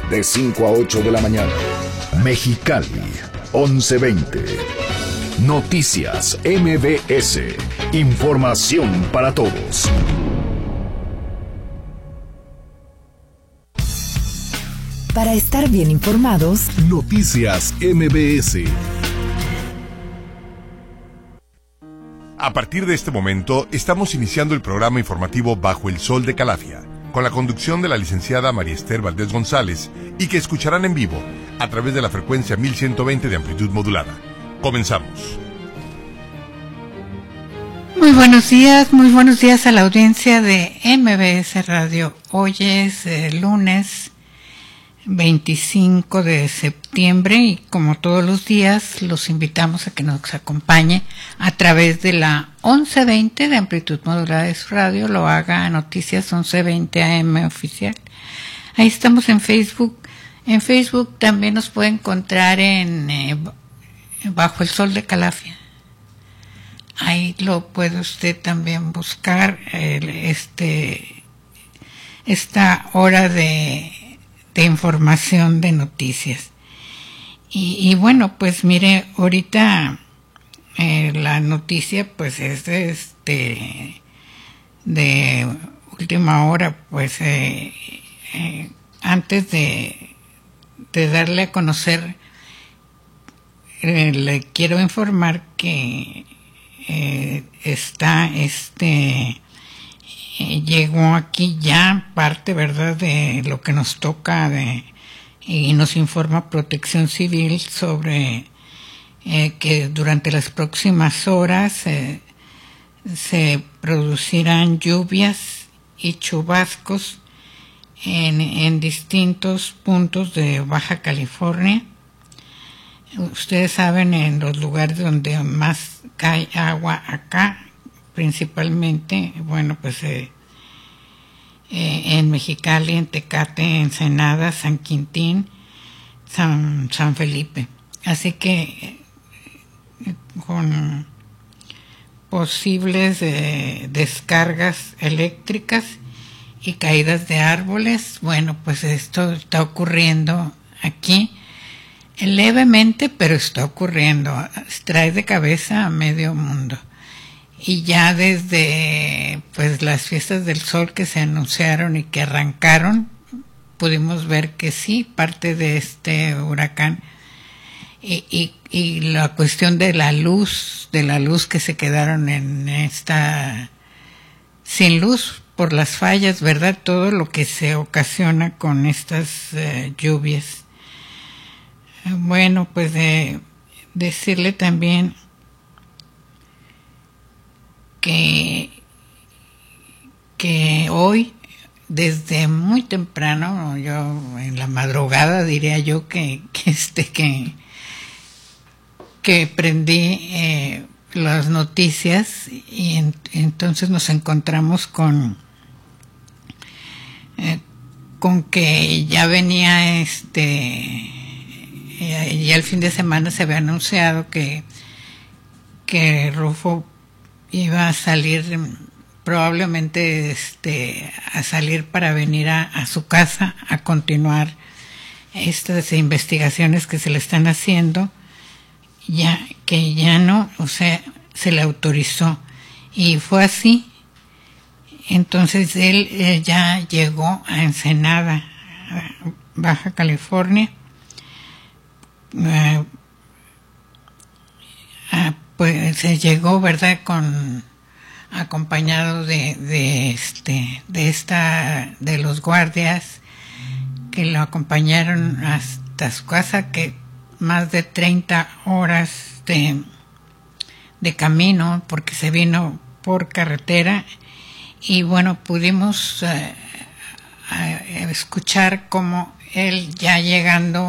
de 5 a 8 de la mañana. Mexicali, 1120. Noticias MBS. Información para todos. Para estar bien informados, Noticias MBS. A partir de este momento, estamos iniciando el programa informativo Bajo el Sol de Calafia, con la conducción de la licenciada María Esther Valdés González, y que escucharán en vivo a través de la frecuencia 1120 de amplitud modulada. Comenzamos. Muy buenos días a la audiencia de MBS Radio. Hoy es lunes 25 de septiembre y como todos los días los invitamos a que nos acompañe a través de la 1120 de amplitud modulada de su radio. Lo haga a Noticias 1120 AM oficial. Ahí estamos en Facebook. En Facebook también nos puede encontrar en Bajo el Sol de Calafia. Ahí lo puede usted también buscar esta hora de información de noticias. Y bueno, pues mire, ahorita la noticia pues es de última hora, pues antes de darle a conocer, le quiero informar que llegó aquí ya parte, ¿verdad?, de lo que nos toca y nos informa Protección Civil sobre que durante las próximas horas se producirán lluvias y chubascos en distintos puntos de Baja California. Ustedes saben, en los lugares donde más cae agua acá, principalmente, bueno, pues en Mexicali, en Tecate, Ensenada, San Quintín, San Felipe. Así que con posibles descargas eléctricas y caídas de árboles, bueno, pues esto está ocurriendo aquí levemente, pero está ocurriendo. Trae de cabeza a medio mundo. Y ya desde pues las fiestas del sol que se anunciaron y que arrancaron, pudimos ver que sí, parte de este huracán y la cuestión de la luz que se quedaron en esta sin luz por las fallas, ¿verdad? Todo lo que se ocasiona con estas lluvias. Bueno, pues decirle también que hoy, desde muy temprano, yo en la madrugada diría yo que prendí las noticias y entonces nos encontramos con que ya venía ya el fin de semana se había anunciado que Rufo iba a salir, probablemente a salir para venir a su casa a continuar estas investigaciones que se le están haciendo, ya que ya no, o sea, se le autorizó y fue así. Entonces él ya llegó a Ensenada, Baja California, pues se llegó, ¿verdad?, acompañado de los guardias que lo acompañaron hasta su casa, que más de 30 horas de camino, porque se vino por carretera. Y bueno, pudimos escuchar cómo él ya llegando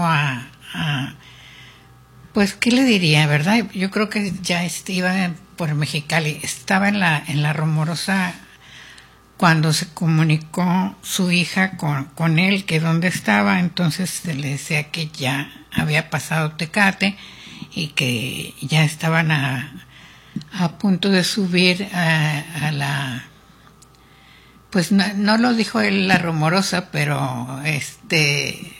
pues, ¿qué le diría, verdad? Yo creo que ya iba por Mexicali, estaba en la Rumorosa cuando se comunicó su hija con él, que dónde estaba. Entonces le decía que ya había pasado Tecate y que ya estaban a punto de subir a la... Pues no lo dijo él, la Rumorosa, pero